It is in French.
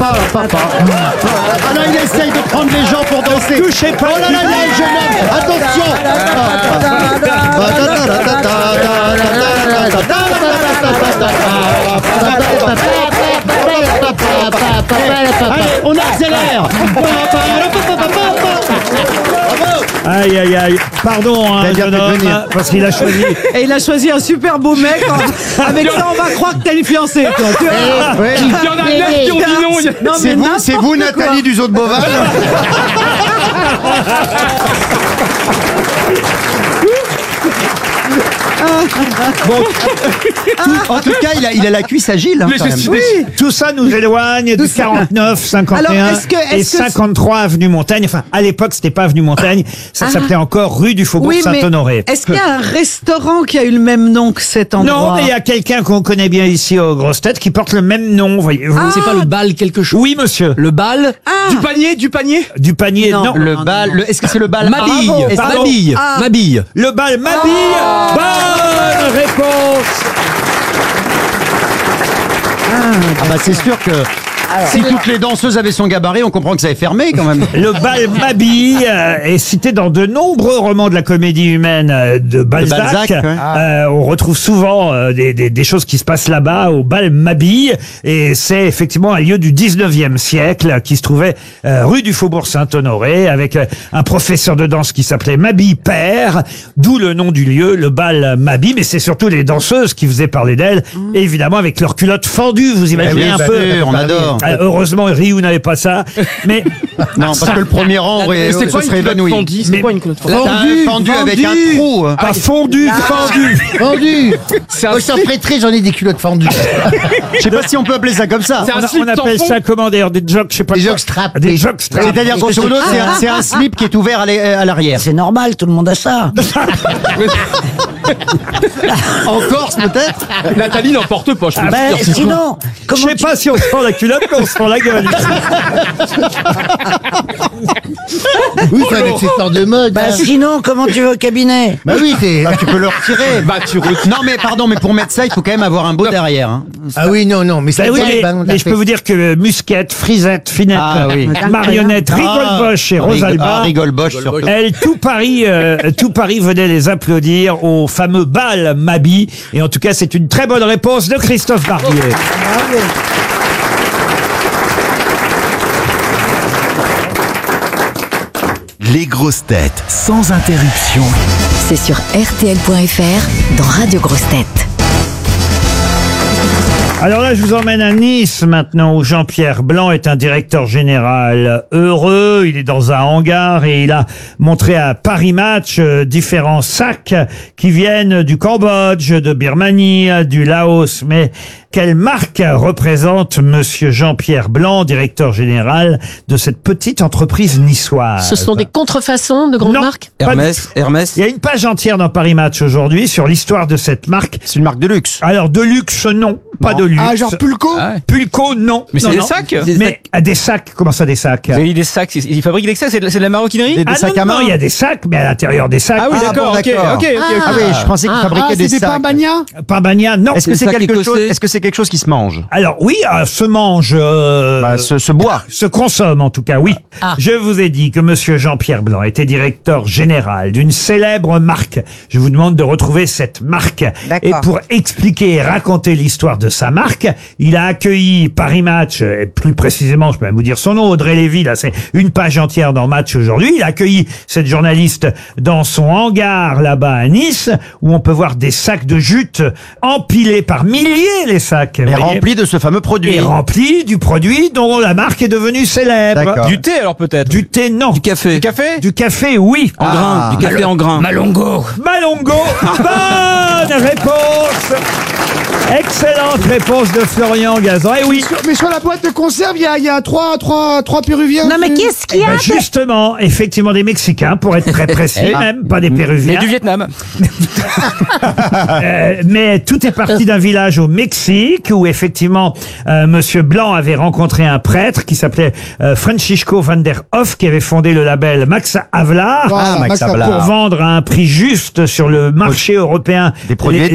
Ah là, il essaye de prendre les gens pour danser. Touchez pas. Oh là là, il y a un jeune homme. Attention. Allez, on accélère. Aïe, aïe, aïe. Pardon, hein, jeune homme, parce qu'il a choisi. Et il a choisi un super beau mec. Avec ça, on va croire que t'es une fiancée, toi. Tu vois. Il y en a 9 qui ont dit non. Non, mais C'est vous, Nathalie Duzot de Beauval. En tout cas, il a la cuisse agile. Hein, quand même. Oui. Tout ça nous éloigne de 49, 51 Alors, et 53 avenue Montaigne. Enfin, à l'époque, c'était pas avenue Montaigne. Ça s'appelait encore rue du Faubourg Oui, mais Saint-Honoré. est-ce qu'il y a un restaurant qui a eu le même nom que cet endroit? Non, mais il y a quelqu'un qu'on connaît bien ici aux Grosses Têtes qui porte le même nom, voyez-vous. C'est pas le bal quelque chose. Oui, monsieur. Le bal du panier. Du panier, non. Le bal. Est-ce que c'est le bal Mabille. Pardon. Mabille. Ah. Mabille. Le bal Mabille. Bonne réponse. Ah bah c'est sûr que si toutes les danseuses avaient son gabarit, on comprend que ça est fermé quand même. Le bal Mabille est cité dans de nombreux romans de la comédie humaine de Balzac. ouais. On retrouve souvent des choses qui se passent là-bas au bal Mabille. Et c'est effectivement un lieu du 19e siècle qui se trouvait rue du Faubourg Saint-Honoré avec un professeur de danse qui s'appelait Mabille Père. D'où le nom du lieu, le bal Mabille. Mais c'est surtout les danseuses qui faisaient parler d'elles. Évidemment avec leurs culottes fendues, vous imaginez un peu. On adore. Heureusement, Ryu n'avait pas ça. Mais Non, parce que le premier rang se serait évanoui. C'est quoi une culotte Fendu avec un trou. pas fondu, fendu. Fendu. C'est un Moi, je suis prêtré, j'en ai des culottes fendues. Je sais pas si on peut appeler ça comme ça. On appelle ça comment d'ailleurs des jogs, je sais pas. Des quoi. jockstraps. Des jockstraps. C'est-à-dire qu'en solo, c'est un slip qui est ouvert à l'arrière. C'est normal, tout le monde a ça. En Corse, peut-être. Nathalie n'en porte pas, je peux Ben, te dire. sinon, Je comment sais pas si on se prend la culotte, mais on se prend la gueule. Oui, c'est un accessoire de mode. Bah sinon, comment tu vas au cabinet? Bah oui, tu peux le retirer. Bah, Non, mais pardon, mais pour mettre ça, il faut quand même avoir un beau derrière. Hein. Ah oui, non, mais Ben oui, mais je peux vous dire que Musquette, Frisette, Finette, Ah oui. Marionnette, Rigolboche et Rosalba, Rigolboche, surtout. elle, tout Paris venait les applaudir au fameux bal Mabille. Et en tout cas, c'est une très bonne réponse de Christophe Barbier. Les grosses têtes, sans interruption. C'est sur RTL.fr dans Radio Grosses Têtes. Alors là, je vous emmène à Nice maintenant, où Jean-Pierre Blanc est un directeur général heureux. Il est dans un hangar et il a montré à Paris Match différents sacs qui viennent du Cambodge, de Birmanie, du Laos. Mais quelle marque représente Monsieur Jean-Pierre Blanc, directeur général de cette petite entreprise niçoise? Ce sont des contrefaçons de grandes Non, marques? pas du Hermès, tout. Hermès. Il y a une page entière dans Paris Match aujourd'hui sur l'histoire de cette marque. C'est une marque de luxe. Alors, de luxe, non. Pas de luxe. Ah, genre Pulco. Pulco, non. Mais c'est Non, des non. sacs. Mais des sacs, comment ça des sacs? Vous avez des sacs, ils fabriquent des sacs, c'est de la maroquinerie? Des sacs non, à main. il y a des sacs, mais à l'intérieur des sacs. Ah oui, d'accord, bon, ok. d'accord. Ah oui, je pensais qu'ils fabriquaient Ah, des c'est des sacs. Pambagna. Pambagna, non. Est-ce que Des c'est sacs quelque chose écossais. Est-ce que c'est quelque chose qui se mange? Alors oui, se mange, Se boit. se consomme en tout cas, oui. Je vous ai dit que Monsieur Jean-Pierre Blanc était directeur général d'une célèbre marque. Je vous demande de retrouver cette marque. D'accord. Et pour expliquer et raconter l'histoire de sa marque, il a accueilli Paris Match, et plus précisément, je peux même vous dire son nom, Audrey Lévy, là c'est une page entière dans Match aujourd'hui. Il a accueilli cette journaliste dans son hangar là-bas à Nice, où on peut voir des sacs de jute empilés par milliers, les sacs. Et vous voyez. rempli de ce fameux produit. Et rempli du produit dont la marque est devenue célèbre. D'accord. Du thé alors peut-être? Du thé, non. Du café? Du café? Du café, oui. En grain, du café en grain. Malongo. Bonne réponse. Excellente réponse de Florian Gazan. Eh oui. Mais sur la boîte de conserve, il y a trois Péruviens. Non mais qu'est-ce qu'il y a? Justement, effectivement, des Mexicains, pour être très précis, même, pas des Péruviens. Et du Vietnam. Mais tout est parti d'un village au Mexique où effectivement Monsieur Blanc avait rencontré un prêtre qui s'appelait Francisco van der Hoff, qui avait fondé le label Max Havelaar Ah, Max Havelaar. pour vendre à un prix juste sur le marché européen Des produits